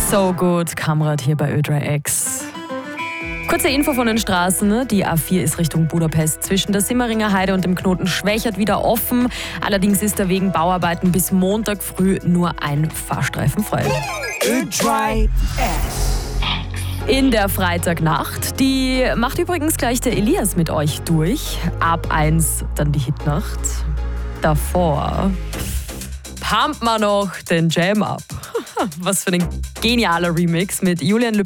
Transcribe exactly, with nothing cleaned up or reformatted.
So gut, Kamrat hier bei Ö drei X. Kurze Info von den Straßen. Die A vier ist Richtung Budapest zwischen der Simmeringer Heide und dem Knoten Schwächert wieder offen. Allerdings ist da wegen Bauarbeiten bis Montag früh nur ein Fahrstreifen frei. Ö drei X. In der Freitagnacht, die macht übrigens gleich der Elias mit euch durch. Ab eins dann die Hitnacht. Davor pumpt man noch den Jam ab. Was für ein genialer Remix mit Julian Le